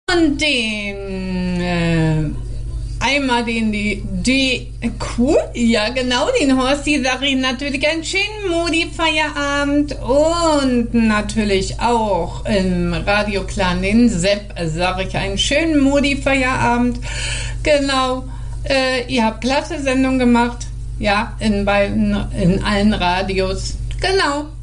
Und einmal ja genau, den Horsti sage ich natürlich einen schönen Modi-Feierabend und natürlich auch im Radio Clan den Sepp sage ich einen schönen Modi-Feierabend. Genau, ihr habt klasse Sendung gemacht, ja, in allen Radios, genau.